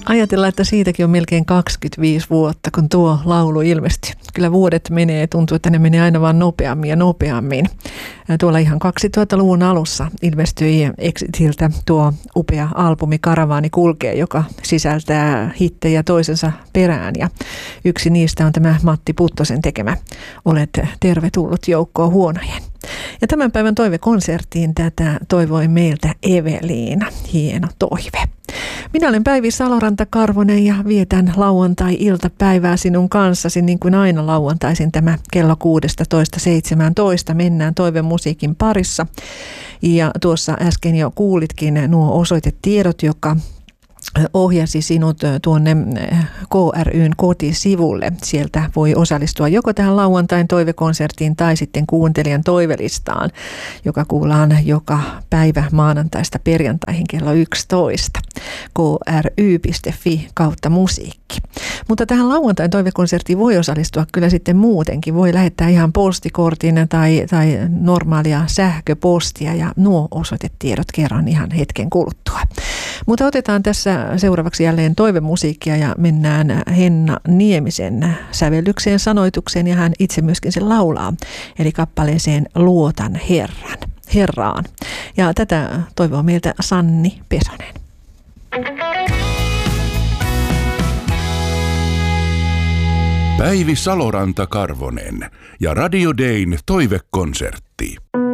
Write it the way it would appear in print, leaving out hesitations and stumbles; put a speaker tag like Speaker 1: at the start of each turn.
Speaker 1: Ajatellaan, että siitäkin on melkein 25 vuotta, kun tuo laulu ilmestyi. Kyllä vuodet menee, tuntuu, että ne menee aina vaan nopeammin ja nopeammin. Tuolla ihan 2000-luvun alussa ilmestyi Exitiltä tuo upea albumi Karavaani kulkee, joka sisältää hittejä toisensa perään. Ja yksi niistä on tämä Matti Puttosen tekemä Olet tervetullut joukkoon huonojen. Ja tämän päivän toivekonserttiin tätä toivoi meiltä Eveliina. Hieno toive. Minä olen Päivi Saloranta-Karvonen ja vietän lauantai-iltapäivää sinun kanssasi niin kuin aina lauantaisin tämä kello 16:17. Mennään toivemusiikin parissa. Ja tuossa äsken jo kuulitkin nuo osoitetiedot, joka ohjasi sinut tuonne KRY:n kotisivulle. Sieltä voi osallistua joko tähän lauantain toivekonserttiin tai sitten kuuntelijan toivelistaan, joka kuullaan joka päivä maanantaista perjantaihin kello 11. kry.fi/musiikki. Mutta tähän lauantain toivekonserttiin voi osallistua kyllä sitten muutenkin. Voi lähettää ihan postikortin tai normaalia sähköpostia ja nuo osoitetiedot kerron ihan hetken kuluttua. Mutta otetaan tässä seuraavaksi jälleen toivemusiikkia ja mennään Henna Niemisen sävellykseen, sanoitukseen ja hän itse myöskin sen laulaa. Eli kappaleeseen Luotan Herraan. Ja tätä toivoo meiltä Sanni Pesonen.
Speaker 2: Päivi Saloranta-Karvonen ja Radio Dayn toivekonsertti.